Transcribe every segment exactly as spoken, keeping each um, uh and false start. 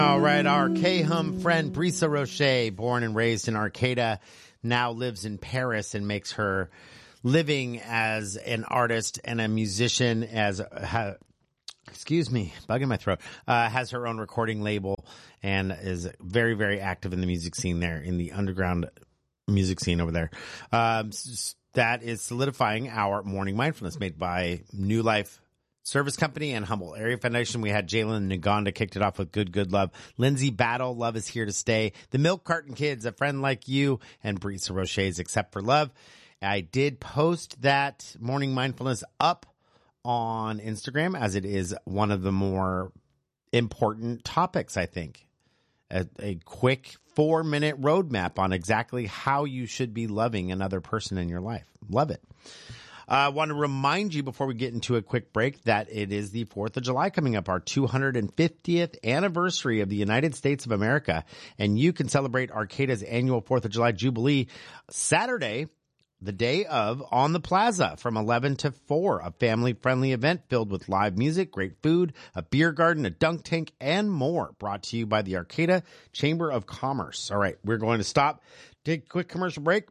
All right, our K-Hum friend Brisa Roche, born and raised in Arcata, now lives in Paris and makes her living as an artist and a musician, as ha, excuse me, bug in my throat, uh, has her own recording label and is very, very active in the music scene there, in the underground music scene over there. Um, that is solidifying our morning mindfulness made by New Life Service Company and Humboldt Area Foundation. We had Jalen Naganda kicked it off with Good, Good Love. Lindsay Battle, Love is Here to Stay. The Milk Carton Kids, A Friend Like You, and Brisa Roche's Except for Love. I did post that morning mindfulness up on Instagram, as it is one of the more important topics, I think. A, a quick four minute roadmap on exactly how you should be loving another person in your life. Love it. I uh, want to remind you before we get into a quick break that it is the fourth of July coming up, our two hundred fiftieth anniversary of the United States of America. And you can celebrate Arcata's annual fourth of July Jubilee Saturday, the day of, on the plaza from eleven to four, a family-friendly event filled with live music, great food, a beer garden, a dunk tank, and more, brought to you by the Arcata Chamber of Commerce. All right, we're going to stop, take a quick commercial break,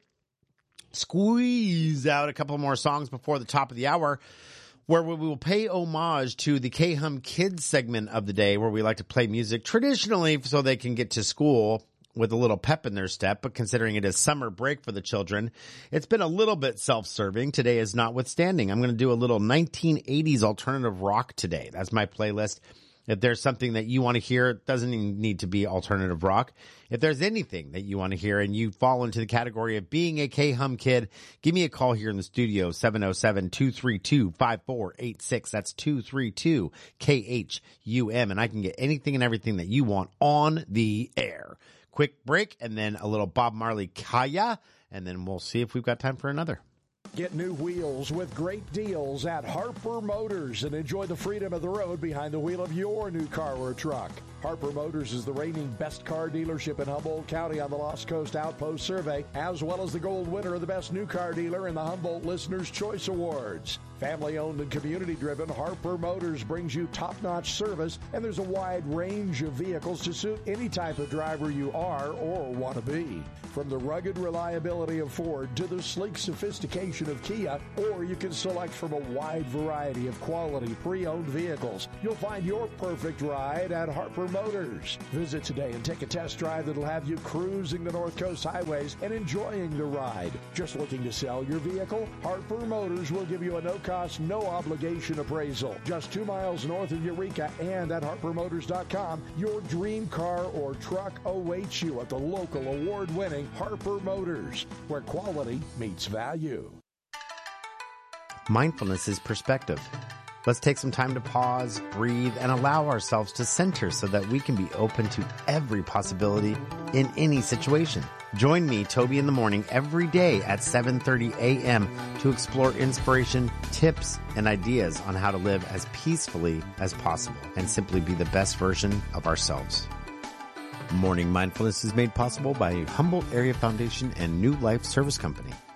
squeeze out a couple more songs before the top of the hour, where we will pay homage to the K-Hum Kids segment of the day, where we like to play music traditionally so they can get to school with a little pep in their step. But considering it is summer break for the children, it's been a little bit self-serving. Today is notwithstanding. I'm going to do a little nineteen eighties alternative rock today. That's my playlist. If there's something that you want to hear, it doesn't even need to be alternative rock. If there's anything that you want to hear and you fall into the category of being a K-Hum kid, give me a call here in the studio, seven oh seven, two three two, five four eight six. That's two three two K H U M. And I can get anything and everything that you want on the air. Quick break, and then a little Bob Marley Kaya, and then we'll see if we've got time for another. Get new wheels with great deals at Harper Motors and enjoy the freedom of the road behind the wheel of your new car or truck. Harper Motors is the reigning best car dealership in Humboldt County on the Lost Coast Outpost Survey, as well as the gold winner of the best new car dealer in the Humboldt Listener's Choice Awards. Family-owned and community-driven, Harper Motors brings you top-notch service, and there's a wide range of vehicles to suit any type of driver you are or want to be. From the rugged reliability of Ford to the sleek sophistication of Kia, or you can select from a wide variety of quality pre-owned vehicles. You'll find your perfect ride at Harper Motors. Visit today and take a test drive that'll have you cruising the North Coast highways and enjoying the ride. Just looking to sell your vehicle? Harper Motors will give you a no-cost, no-obligation appraisal. Just two miles north of Eureka and at harper motors dot com, your dream car or truck awaits you at the local award-winning Harper Motors, where quality meets value. Mindfulness is perspective. Let's take some time to pause, breathe, and allow ourselves to center so that we can be open to every possibility in any situation. Join me, Toby, in the morning every day at seven thirty a.m. to explore inspiration, tips, and ideas on how to live as peacefully as possible and simply be the best version of ourselves. Morning Mindfulness is made possible by Humboldt Area Foundation and New Life Service Company.